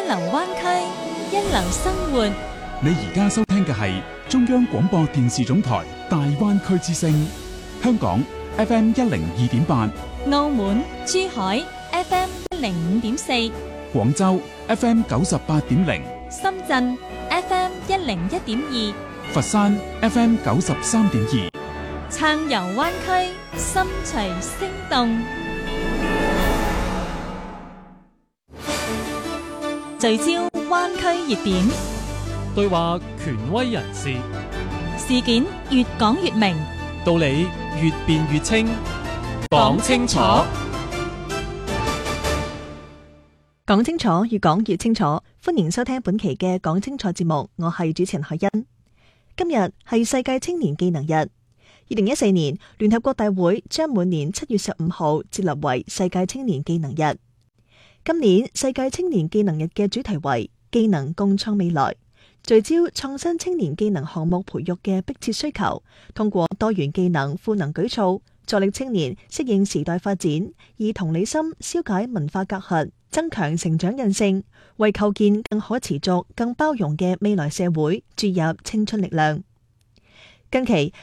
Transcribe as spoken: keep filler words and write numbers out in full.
流灣區，一流生活。 你而家收聽嘅係中央廣播電視總台大灣區之聲，香港 F M 一零二點八， 澳門、珠海 F M 一零五點四， 廣州 F M 九十八點零， 深圳 F M 一零一點二， 佛山 F M 九十三點二。 暢遊灣區，心隨聲動。聚焦灣區熱點， 對話權威人士， 事件越講越明， 道理越辯越清。講清楚， 講清楚，越講越清楚。歡迎收聽本期嘅講清楚節目，我係主持人海欣。今日係世界青年技能日。二零一四年，聯合國大會將每年七月十五號設立為世界青年技能日。今年世界青年技能日嘅主題為技能共創未來，聚焦創新青年技能項目培育嘅迫切需求，通過多元技能賦能舉措，助力青年適應時代發展，以同理心消解文化隔閡，增強成長韌性，為構建更可持續、更包容嘅未來社會注入青春力量。近期